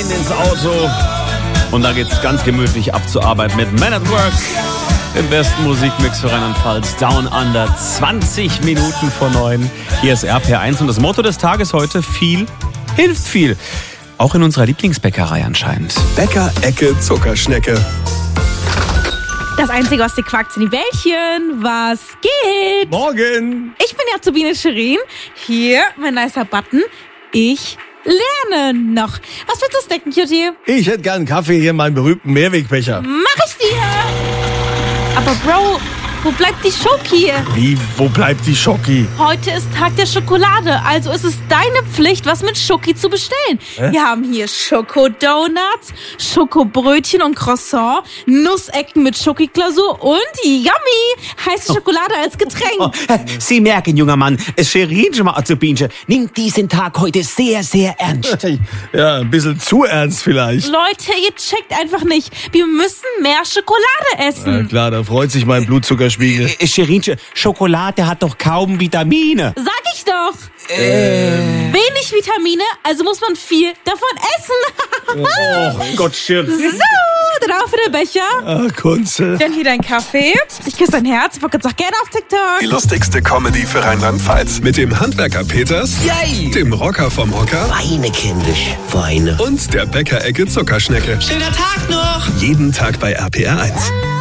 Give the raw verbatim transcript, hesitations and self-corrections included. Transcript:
ins Auto und da geht's ganz gemütlich ab zur Arbeit mit Man at Work. Im besten Musikmix für Rheinland-Pfalz. Down Under, zwanzig Minuten vor neun. Hier ist R P R eins und das Motto des Tages heute: viel hilft viel. Auch in unserer Lieblingsbäckerei anscheinend. Bäcker-Ecke Zuckerschnecke. Das Einzige, was dir quackt, sind die Bällchen. Was geht? Morgen. Ich bin ja Turbine Shirin. Hier, mein nicer Button. Ich lerne noch. Was willst du snacken, Cutie? Ich hätte gern einen Kaffee hier in meinem berühmten Mehrwegbecher. Mach ich dir! Aber Bro, wo bleibt die Schoki? Wie, wo bleibt die Schoki? Heute ist Tag der Schokolade, also ist es deine Pflicht, was mit Schoki zu bestellen. Hä? Wir haben hier Schokodonuts, Schokobrötchen und Croissant, Nussecken mit Schokiglasur und yummy, heiße Schokolade als Getränk. Sie merken, junger Mann, Shirin Azubinche nimmt diesen Tag heute sehr, sehr ernst. Ja, ein bisschen zu ernst vielleicht. Leute, ihr checkt einfach nicht. Wir müssen mehr Schokolade essen. Ja, klar, da freut sich mein Blutzuckerspiegel. Shirinche, Schokolade hat doch kaum Vitamine. Sag ich doch. Äh. Wenig Vitamine, also muss man viel davon essen. Oh Gott, Shirin. So, drauf in der Becher. Ach, Kunze. Dann hier dein Kaffee. Ich küsse dein Herz. Ich folge jetzt auch gerne auf TikTok. Die lustigste Comedy für Rheinland-Pfalz. Mit dem Handwerker Peters, Yay. dem Rocker vom Hocker Weine, kindisch, Weine. und der Bäcker-Ecke Zuckerschnecke. Schöner Tag noch. Jeden Tag bei R P R eins.